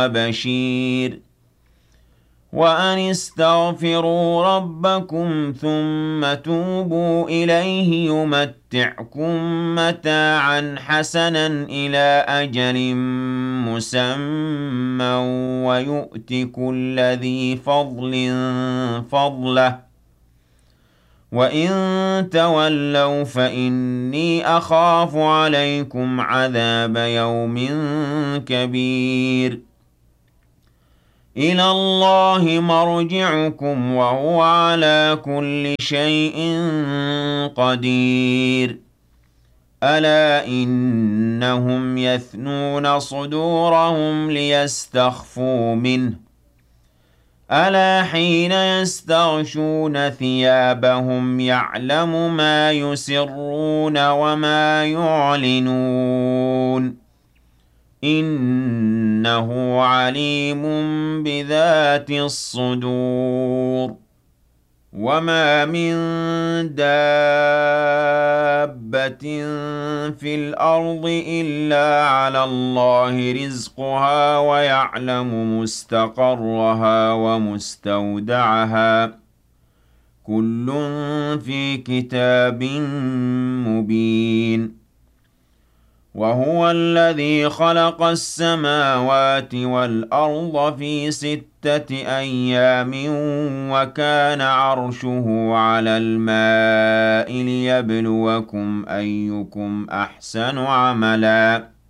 بشير وأن استغفروا ربكم ثم توبوا إليه يمتعكم متاعا حسنا إلى أجل مسمى ويؤت كل ذي فضل فضله وإن تولوا فإني أخاف عليكم عذاب يوم كبير إلى الله مرجعكم وهو على كل شيء قدير ألا إنهم يثنون صدورهم ليستخفوا منه ألا حين يستغشون ثيابهم يعلم ما يسرون وما يعلنون إنه عليم بذات الصدور وما من دابة في الأرض إلا على الله رزقها ويعلم مستقرها ومستودعها كل في كتاب مبين وهو الذي خلق السماوات والأرض في 6 أيام وكان عرشه على الماء ليبلوكم أيكم أحسن عملا